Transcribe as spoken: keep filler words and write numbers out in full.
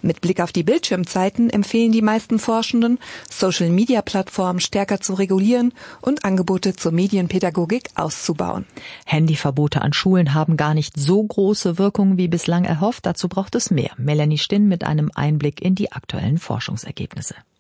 Mit Blick auf die Bildschirmzeiten empfehlen die meisten Forschenden, Social-Media-Plattformen stärker zu regulieren und Angebote zur Medienpädagogik auszubauen. Handyverbote an Schulen haben gar nicht so große Wirkung wie bislang erhofft. Dazu braucht es mehr. Melanie Stinn mit einem Einblick in die aktuellen Forschungsergebnisse.